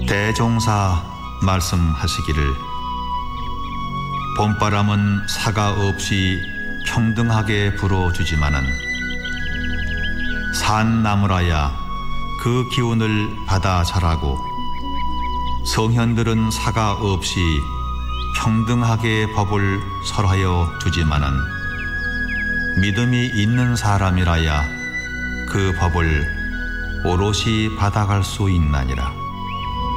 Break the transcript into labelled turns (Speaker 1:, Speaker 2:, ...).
Speaker 1: 대종사 말씀하시기를 봄바람은 사가 없이 평등하게 불어주지만은 산나무라야 그 기운을 받아 자라고 성현들은 사가 없이 평등하게 법을 설하여 주지만은 믿음이 있는 사람이라야 그 법을 오롯이 받아갈 수 있나니라.